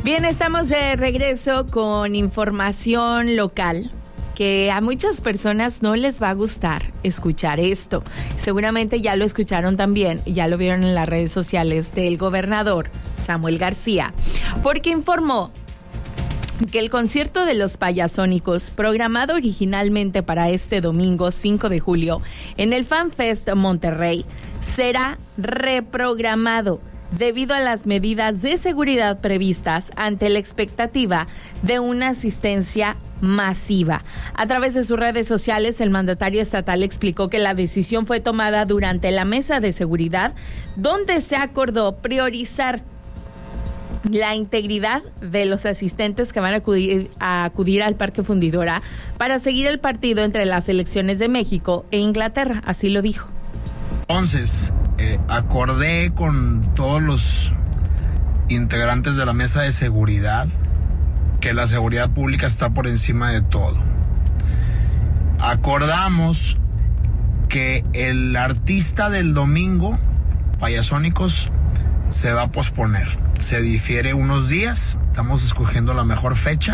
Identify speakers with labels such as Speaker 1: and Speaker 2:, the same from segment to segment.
Speaker 1: Bien, estamos de regreso con información local que a muchas personas no les va a gustar escuchar esto. Seguramente ya lo escucharon también, ya lo vieron en las redes sociales del gobernador Samuel García, porque informó que el concierto de los Payasónicos, programado originalmente para este domingo 5 de julio en el FanFest Monterrey, será reprogramado debido a las medidas de seguridad previstas ante la expectativa de una asistencia masiva. A través de sus redes sociales, el mandatario estatal explicó que la decisión fue tomada durante la mesa de seguridad, donde se acordó priorizar la integridad de los asistentes que van a acudir al Parque Fundidora para seguir el partido entre las selecciones de México e Inglaterra, así lo dijo.
Speaker 2: Entonces, acordé con todos los integrantes de la mesa de seguridad que la seguridad pública está por encima de todo. Acordamos que el artista del domingo, Payasónicos, se va a posponer. Se difiere unos días, estamos escogiendo la mejor fecha,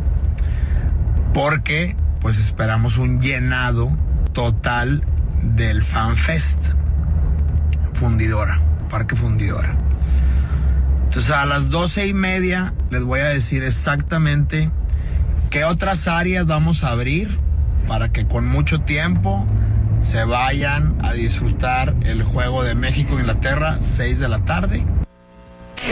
Speaker 2: porque pues esperamos un llenado total del FanFest Fundidora, Parque Fundidora. Entonces a las 12:30 les voy a decir exactamente qué otras áreas vamos a abrir para que con mucho tiempo se vayan a disfrutar el juego de México-Inglaterra, 6 de la tarde.